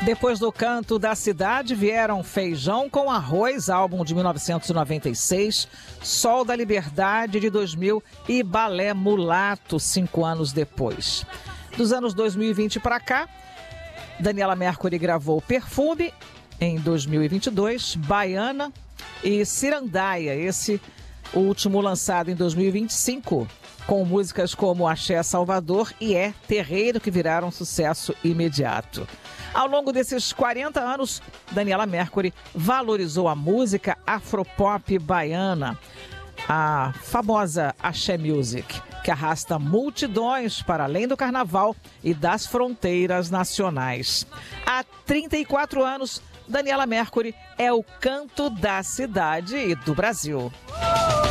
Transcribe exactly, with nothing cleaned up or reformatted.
Depois do Canto da Cidade, vieram Feijão com Arroz, álbum de mil novecentos e noventa e seis, Sol da Liberdade de dois mil e Balé Mulato, cinco anos depois. Dos anos dois mil e vinte para cá, Daniela Mercury gravou Perfume em dois mil e vinte e dois, Baiana e Cirandaia, esse último lançado em dois mil e vinte e cinco, com músicas como Axé Salvador e É Terreiro, que viraram sucesso imediato. Ao longo desses quarenta anos, Daniela Mercury valorizou a música afropop baiana, a famosa Axé Music, que arrasta multidões para além do carnaval e das fronteiras nacionais. Há trinta e quatro anos, Daniela Mercury é o canto da cidade e do Brasil.